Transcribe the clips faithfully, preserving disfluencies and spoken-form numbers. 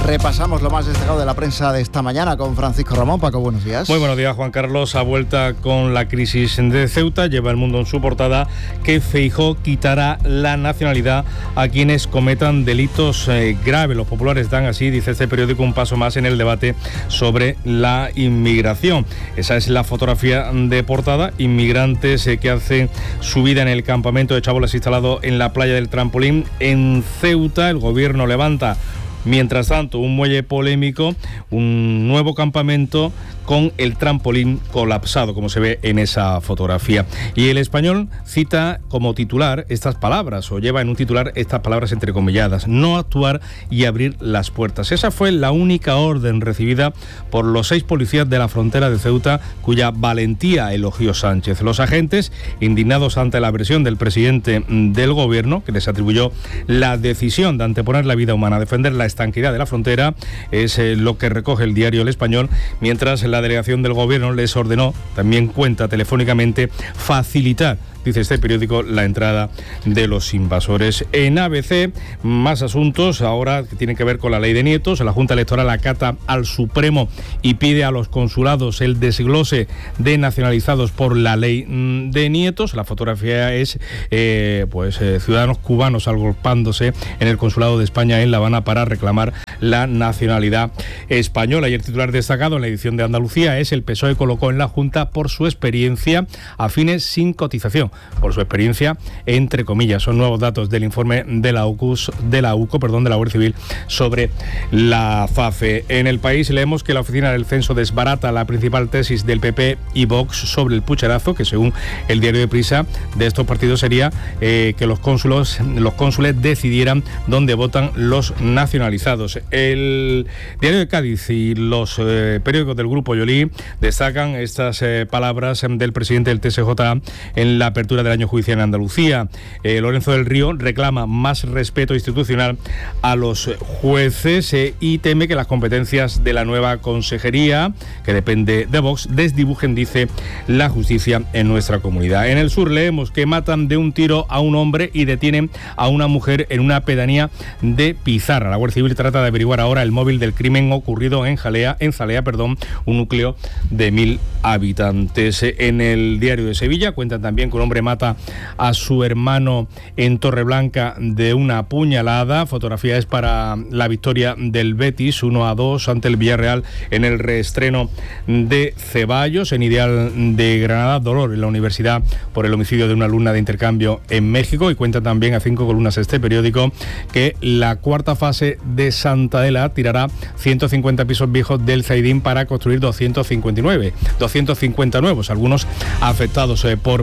Repasamos lo más destacado de la prensa de esta mañana con Francisco Ramón. Paco, buenos días. Muy buenos días, Juan Carlos. A vuelta con la crisis de Ceuta, lleva El Mundo en su portada que Feijóo quitará la nacionalidad a quienes cometan delitos eh, graves. Los populares dan así, dice este periódico, un paso más en el debate sobre la inmigración. Esa es la fotografía de portada. Inmigrantes eh, que hacen su vida en el campamento de chabolas instalado en la playa del Trampolín en Ceuta. El gobierno levanta, mientras tanto, un muelle polémico, un nuevo campamento con el trampolín colapsado, como se ve en esa fotografía. Y El Español cita como titular estas palabras, o lleva en un titular estas palabras entrecomilladas: no actuar y abrir las puertas. Esa fue la única orden recibida por los seis policías de la frontera de Ceuta, cuya valentía elogió Sánchez. Los agentes, indignados ante la agresión del presidente del gobierno, que les atribuyó la decisión de anteponer la vida humana a defender la estanqueidad de la frontera, es eh, lo que recoge el diario El Español, mientras la delegación del gobierno les ordenó, también cuenta telefónicamente, facilitar, dice este periódico, la entrada de los invasores. En A B C, más asuntos ahora que tienen que ver con la ley de nietos. La Junta Electoral acata al Supremo y pide a los consulados el desglose de nacionalizados por la ley de nietos. La fotografía es eh, pues eh, ciudadanos cubanos agolpándose en el consulado de España en La Habana para reclamar la nacionalidad española. Y el titular destacado en la edición de Andalucía es: el P S O E colocó en la Junta por su experiencia afines sin cotización. Por su experiencia, entre comillas. Son nuevos datos del informe de la UCUS, de la UCO, perdón, de la Guardia Civil sobre la FAFE. En El País leemos que la Oficina del Censo desbarata la principal tesis del P P y Vox sobre el pucherazo, que según el diario de Prisa de estos partidos sería eh, que los cónsulos, los cónsules decidieran dónde votan los nacionalizados. El diario de Cádiz y los eh, periódicos del Grupo Yolí destacan estas eh, palabras del presidente del T S J A en la apertura del año judicial en Andalucía. Eh, Lorenzo del Río reclama más respeto institucional a los jueces eh, y teme que las competencias de la nueva consejería, que depende de Vox, desdibujen, dice, la justicia en nuestra comunidad. En El Sur leemos que matan de un tiro a un hombre y detienen a una mujer en una pedanía de Pizarra. La Guardia Civil trata de averiguar ahora el móvil del crimen ocurrido en Jalea, en Zalea, perdón, un núcleo de mil habitantes. En el diario de Sevilla cuentan también que un hombre mata a su hermano en Torreblanca de una puñalada. Fotografía es para la victoria del Betis uno a dos ante el Villarreal en el reestreno de Ceballos. En Ideal de Granada, dolor en la universidad por el homicidio de una alumna de intercambio en México. Y cuenta también a cinco columnas este periódico que la cuarta fase de Santa Adela tirará ciento cincuenta pisos viejos del Zaidín para construir doscientos cincuenta y nueve, doscientos cincuenta nuevos, algunos afectados eh, por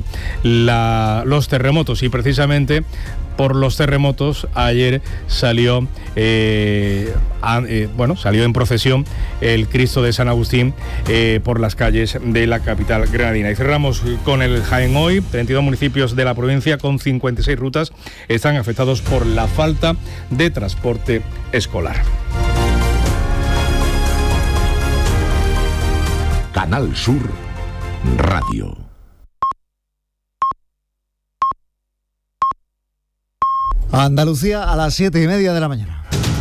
La, los terremotos. Y precisamente por los terremotos ayer salió eh, a, eh, bueno salió en procesión el Cristo de San Agustín eh, por las calles de la capital granadina. Y cerramos con el Jaén Hoy. treinta y dos municipios de la provincia con cincuenta y seis rutas están afectados por la falta de transporte escolar. Canal Sur Radio. Andalucía a las siete y media de la mañana.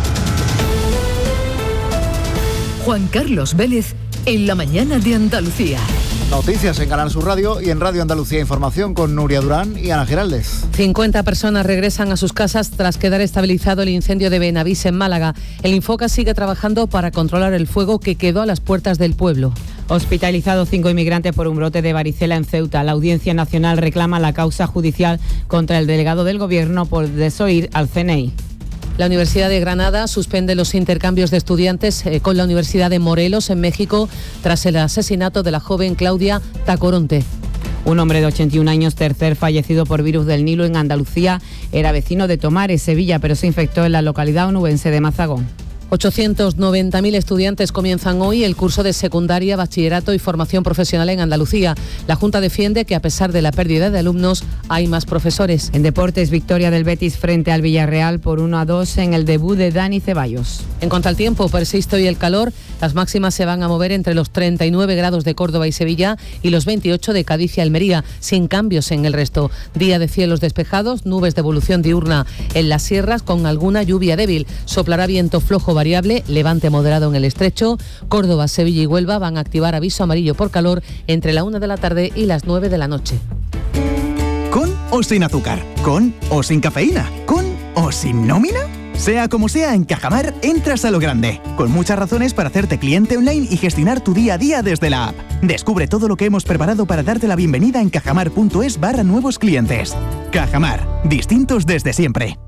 Juan Carlos Vélez en la mañana de Andalucía. Noticias en Canal Sur Radio y en Radio Andalucía Información con Nuria Durán y Ana Giraldez. cincuenta personas regresan a sus casas tras quedar estabilizado el incendio de Benavís en Málaga. El Infoca sigue trabajando para controlar el fuego que quedó a las puertas del pueblo. Hospitalizados cinco inmigrantes por un brote de varicela en Ceuta. La Audiencia Nacional reclama la causa judicial contra el delegado del Gobierno por desoír al C N I. La Universidad de Granada suspende los intercambios de estudiantes eh, con la Universidad de Morelos en México tras el asesinato de la joven Claudia Tacoronte. Un hombre de ochenta y un años, tercer fallecido por virus del Nilo en Andalucía, era vecino de Tomares, Sevilla, pero se infectó en la localidad onubense de Mazagón. ochocientos noventa mil estudiantes comienzan hoy el curso de secundaria, bachillerato y formación profesional en Andalucía. La Junta defiende que a pesar de la pérdida de alumnos hay más profesores. En deportes, victoria del Betis frente al Villarreal por uno a dos en el debut de Dani Ceballos. En cuanto al tiempo, persiste hoy el calor. Las máximas se van a mover entre los treinta y nueve grados de Córdoba y Sevilla y los veintiocho de Cádiz y Almería, sin cambios en el resto. Día de cielos despejados, nubes de evolución diurna en las sierras con alguna lluvia débil. Soplará viento flojo variable, levante moderado en el estrecho. Córdoba, Sevilla y Huelva van a activar aviso amarillo por calor entre la una de la tarde y las nueve de la noche. ¿Con o sin azúcar? ¿Con o sin cafeína? ¿Con o sin nómina? Sea como sea, en Cajamar entras a lo grande, con muchas razones para hacerte cliente online y gestionar tu día a día desde la app. Descubre todo lo que hemos preparado para darte la bienvenida en cajamar.es barra nuevos clientes. Cajamar, distintos desde siempre.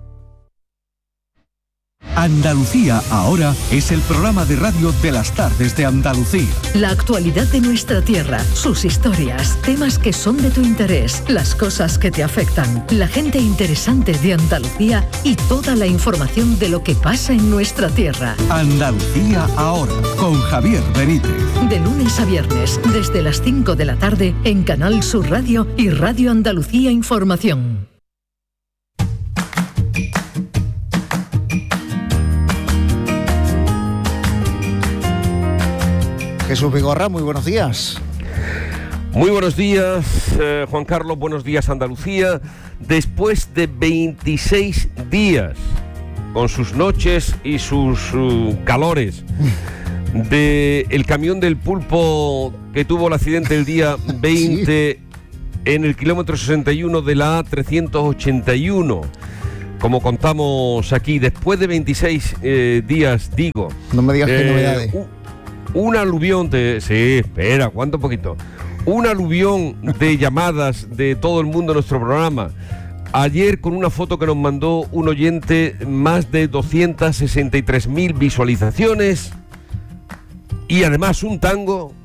Andalucía Ahora es el programa de radio de las tardes de Andalucía. La actualidad de nuestra tierra, sus historias, temas que son de tu interés, las cosas que te afectan, la gente interesante de Andalucía y toda la información de lo que pasa en nuestra tierra. Andalucía Ahora, con Javier Benítez. De lunes a viernes, desde las cinco de la tarde, en Canal Sur Radio y Radio Andalucía Información. Jesús Vigorra, muy buenos días. Muy buenos días, eh, Juan Carlos, buenos días Andalucía. Después de veintiséis días, con sus noches y sus uh, calores, de el camión del pulpo que tuvo el accidente el día veinte sí. en el kilómetro sesenta y uno de la A trescientos ochenta y uno, como contamos aquí, después de veintiséis eh, días, digo. No me digas eh, qué novedades. Uh, Un aluvión de... Sí, espera, ¿cuánto poquito? Un aluvión de llamadas de todo el mundo en nuestro programa. Ayer, con una foto que nos mandó un oyente, más de doscientas sesenta y tres mil visualizaciones. Y además un tango